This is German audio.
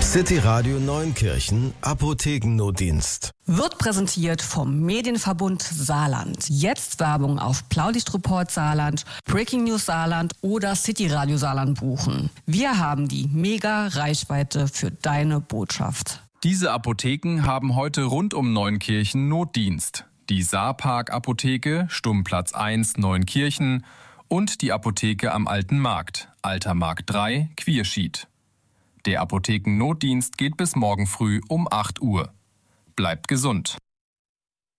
City Radio Neunkirchen Apothekennotdienst. Wird präsentiert vom Medienverbund Saarland. Jetzt Werbung auf Blaulichtreport Saarland, Breaking News Saarland oder City Radio Saarland buchen. Wir haben die Mega-Reichweite für deine Botschaft. Diese Apotheken haben heute rund um Neunkirchen Notdienst. Die Saarpark Apotheke, Stummplatz 1, Neunkirchen und die Apotheke am Alten Markt, Alter Markt 3, Quierschied. Der Apothekennotdienst geht bis morgen früh um 8 Uhr. Bleibt gesund.